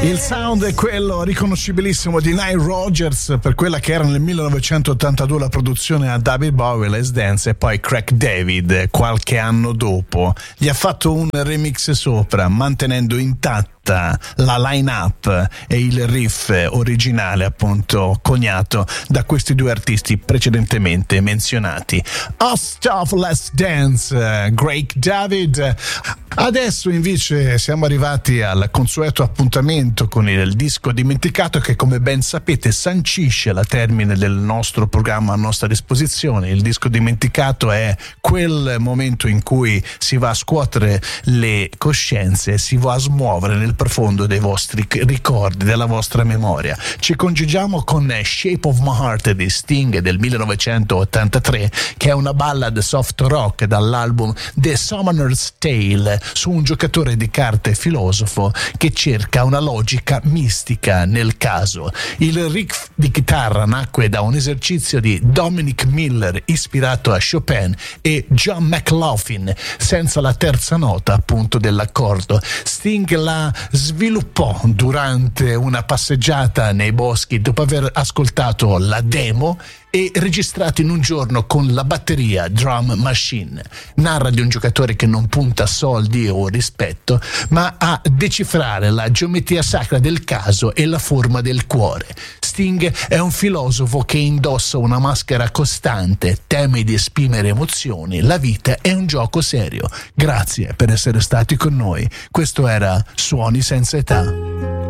Il sound è quello riconoscibilissimo di Nile Rodgers per quella che era nel 1982 la produzione a David Bowie, Let's Dance, e poi Craig David qualche anno dopo gli ha fatto un remix sopra, mantenendo intatta la line-up e il riff originale, appunto coniato da questi due artisti precedentemente menzionati. Host of Let's Dance, Craig David. Adesso invece siamo arrivati al consueto appuntamento con il disco dimenticato, che come ben sapete sancisce la termine del nostro programma a nostra disposizione. Il disco dimenticato è quel momento in cui si va a scuotere le coscienze, si va a smuovere nel profondo dei vostri ricordi, della vostra memoria. Ci congiungiamo con Shape of My Heart di Sting del 1983, che è una ballad soft rock dall'album The Summoner's Tale, su un giocatore di carte filosofo che cerca una logica mistica nel caso. Il riff di chitarra nacque da un esercizio di Dominic Miller ispirato a Chopin e John McLaughlin, senza la terza nota appunto dell'accordo. Sting la sviluppò durante una passeggiata nei boschi dopo aver ascoltato la demo e registrato in un giorno con la batteria drum machine. Narra di un giocatore che non punta a soldi o rispetto, ma a decifrare la geometria sacra del caso e la forma del cuore. Sting è un filosofo che indossa una maschera costante, teme di esprimere emozioni, la vita è un gioco serio. Grazie per essere stati con noi. Questo era Suoni senza età.